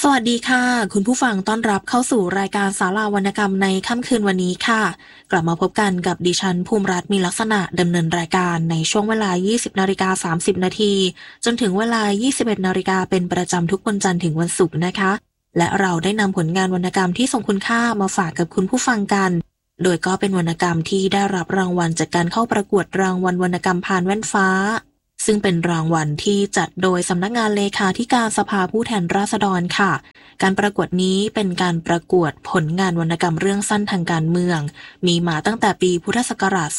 สวัสดีค่ะคุณผู้ฟังต้อนรับเข้าสู่รายการศาลาวรรณกรรมในค่ำคืนวันนี้ค่ะกลับมาพบกันกับดิฉันภูมิรัตน์มีลักษณะดำเนินรายการในช่วงเวลา 20:30 นาทีจนถึงเวลา 21 นาฬิกาเป็นประจำทุกวันจันทร์ถึงวันศุกร์นะคะและเราได้นำผลงานวรรณกรรมที่ทรงคุณค่ามาฝากกับคุณผู้ฟังกันโดยก็เป็นวรรณกรรมที่ได้รับรางวัลจากการเข้าประกวดรางวัลวรรณกรรมพานแว่นฟ้าซึ่งเป็นรางวัลที่จัดโดยสำนักงานเลขาธิการสภาผู้แทนราษฎรค่ะการประกวดนี้เป็นการประกวดผลงานวรรณกรรมเรื่องสั้นทางการเมืองมีมาตั้งแต่ปีพุทธศักราช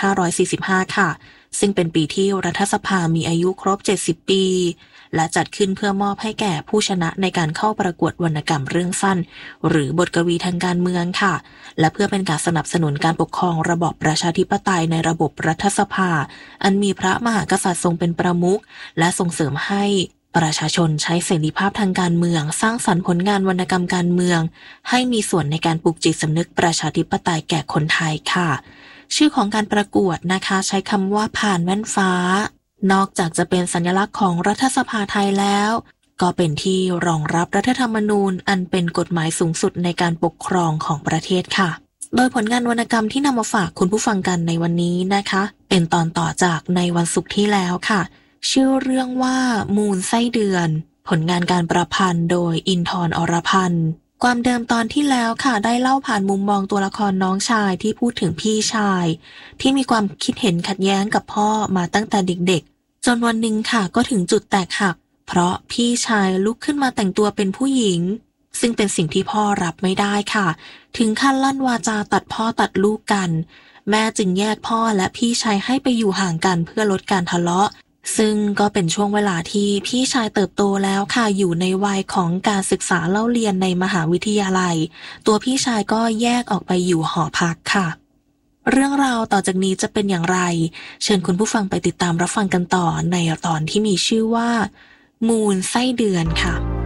2545 ค่ะซึ่งเป็นปีที่รัฐสภามีอายุครบ 70 ปีและจัดขึ้นเพื่อมอบให้แก่ผู้ชนะในการเข้าประกวดวรรณกรรมเรื่องสั้นหรือบทกวีทางการเมืองค่ะและเพื่อเป็นการสนับสนุนการปกครองระบอบประชาธิปไตยในระบบรัฐสภาอันมีพระมหากษัตริย์ทรงเป็นประมุขและส่งเสริมให้ประชาชนใช้เสรีภาพทางการเมืองสร้างสรรค์ผลงานวรรณกรรมการเมืองให้มีส่วนในการปลุกจิตสำนึกประชาธิปไตยแก่คนไทยค่ะชื่อของการประกวดนะคะใช้คำว่าผ่านแว่นฟ้านอกจากจะเป็นสัญลักษณ์ของรัฐสภาไทยแล้วก็เป็นที่รองรับรัฐธรรมนูญอันเป็นกฎหมายสูงสุดในการปกครองของประเทศค่ะโดยผลงานวรรณกรรมที่นำมาฝากคุณผู้ฟังกันในวันนี้นะคะเป็นตอนต่อจากในวันศุกร์ที่แล้วค่ะชื่อเรื่องว่ามูลไส้เดือนผลงานการประพันธ์โดยอินทร์ อรพันธ์ความเดิมตอนที่แล้วค่ะได้เล่าผ่านมุมมองตัวละครน้องชายที่พูดถึงพี่ชายที่มีความคิดเห็นขัดแย้งกับพ่อมาตั้งแต่เด็กๆจนวันหนึ่งค่ะก็ถึงจุดแตกหักเพราะพี่ชายลุกขึ้นมาแต่งตัวเป็นผู้หญิงซึ่งเป็นสิ่งที่พ่อรับไม่ได้ค่ะถึงขั้นลั่นวาจาตัดพ่อตัดลูกกันแม่จึงแยกพ่อและพี่ชายให้ไปอยู่ห่างกันเพื่อลดการทะเลาะซึ่งก็เป็นช่วงเวลาที่พี่ชายเติบโตแล้วค่ะอยู่ในวัยของการศึกษาเล่าเรียนในมหาวิทยาลัยตัวพี่ชายก็แยกออกไปอยู่หอพักค่ะเรื่องราวต่อจากนี้จะเป็นอย่างไรเชิญคุณผู้ฟังไปติดตามรับฟังกันต่อในตอนที่มีชื่อว่ามูลไส้เดือนค่ะ